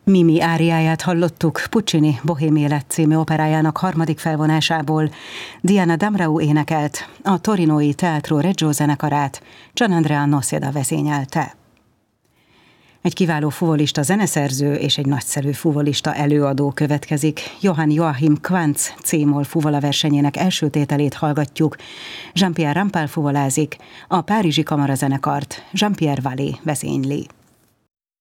Mimi áriáját hallottuk Puccini Bohém élet című operájának harmadik felvonásából. Diana Damrau énekelt, a torinói Teatro Regio zenekarát Gianandrea Noceda vezényelte. Egy kiváló fuvolista zeneszerző és egy nagyszerű fuvolista előadó következik. Johann Joachim Quantz C-moll fuvola versenyének első tételét hallgatjuk. Jean-Pierre Rampal fuvolázik, a Párizsi Kamarazenekart Jean-Pierre Vallée vezényli.